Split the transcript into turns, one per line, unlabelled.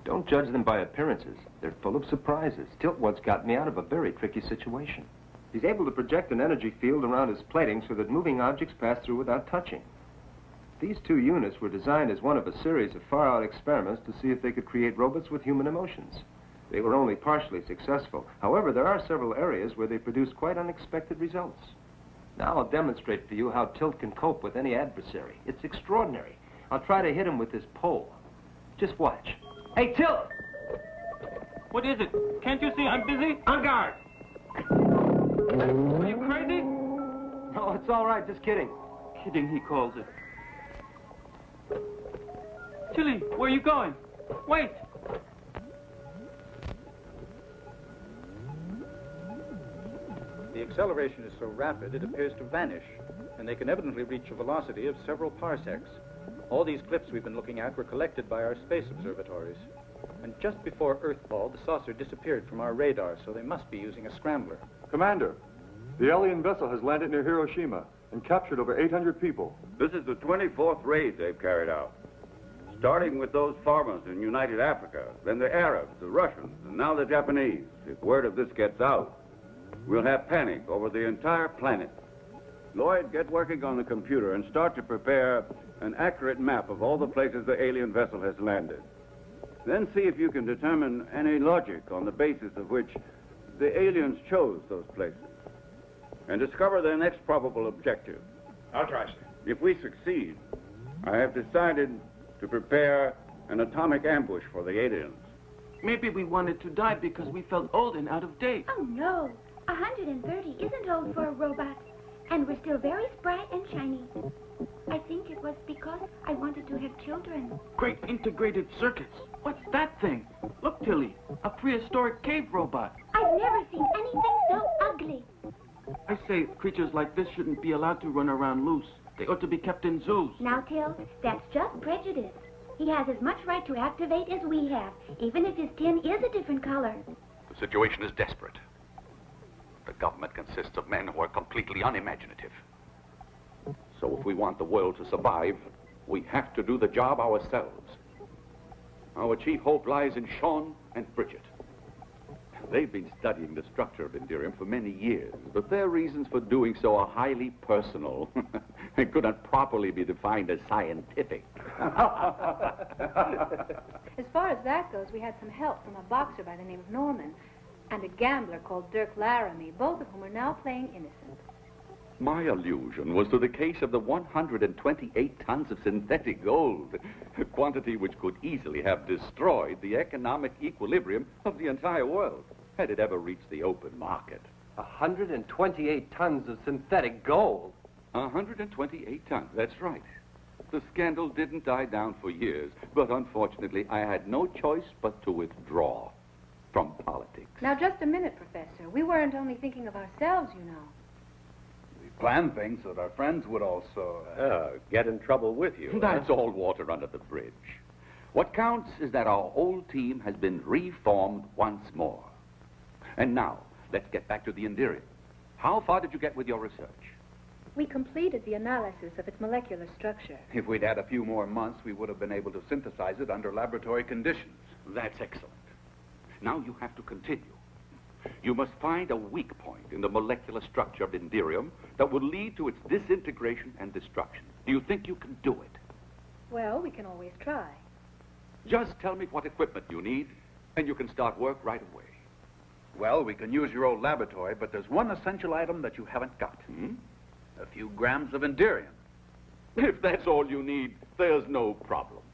Don't judge them by appearances. They're full of surprises. Tilt once got me out of a very tricky situation. He's able to project an energy field around his plating so that moving objects pass through without touching. These two units were designed as one of a series of far-out experiments to see if they could create robots with human emotions. They were only partially successful. However, there are several areas where they produced quite unexpected results. Now I'll demonstrate for you how Tilt can cope with any adversary. It's extraordinary. I'll try to hit him with this pole. Just watch. Hey, Tilt!
What is it? Can't you see I'm busy?
On guard!
Are you crazy?
No, it's all right. Just kidding.
Kidding, he calls it. Tilly, where are you going? Wait!
The acceleration is so rapid, it appears to vanish, and they can evidently reach a velocity of several parsecs. All these clips we've been looking at were collected by our space observatories. And just before Earthfall, the saucer disappeared from our radar, so they must be using a scrambler.
Commander, the alien vessel has landed near Hiroshima and captured over 800 people.
This is the 24th raid they've carried out. Starting with those farmers in United Africa, then the Arabs, the Russians, and now the Japanese. If word of this gets out, we'll have panic over the entire planet. Lloyd, get working on the computer and start to prepare an accurate map of all the places the alien vessel has landed. Then see if you can determine any logic on the basis of which the aliens chose those places. And discover their next probable objective.
I'll try, sir.
If we succeed, I have decided to prepare an atomic ambush for the aliens.
Maybe we wanted to die because we felt old and out of date.
Oh, no. 130 isn't old for a robot. And we're still very spry and shiny. I think it was because I wanted to have children.
Great integrated circuits. What's that thing? Look, Tilly, a prehistoric cave robot.
I've never seen anything so ugly.
I say creatures like this shouldn't be allowed to run around loose. They ought to be kept in zoos.
Now, Till, that's just prejudice. He has as much right to activate as we have, even if his tin is a different color.
The situation is desperate. The government consists of men who are completely unimaginative. So if we want the world to survive, we have to do the job ourselves. Our chief hope lies in Sean and Bridget. They've been studying the structure of Indirium for many years, but their reasons for doing so are highly personal and could not properly be defined as scientific.
As far as that goes, we had some help from a boxer by the name of Norman and a gambler called Dirk Laramie, both of whom are now playing innocent.
My allusion was to the case of the 128 tons of synthetic gold, a quantity which could easily have destroyed the economic equilibrium of the entire world, had it ever reached the open market.
128 tons of synthetic gold?
128 tons, that's right. The scandal didn't die down for years, but unfortunately I had no choice but to withdraw from politics.
Now, just a minute, Professor. We weren't only thinking of ourselves, you know.
We planned things so that our friends would also...
Get in trouble with you. That's all water under the bridge. What counts is that our whole team has been reformed once more. And now, let's get back to the Indirium. How far did you get with your research?
We completed the analysis of its molecular structure.
If we'd had a few more months, we would have been able to synthesize it under laboratory conditions.
That's excellent. Now you have to continue. You must find a weak point in the molecular structure of Indirium that will lead to its disintegration and destruction. Do you think you can do it?
Well, we can always try.
Just tell me what equipment you need, and you can start work right away.
Well, we can use your old laboratory, but there's one essential item that you haven't got. A few grams of Indirium.
If that's all you need, there's no problem.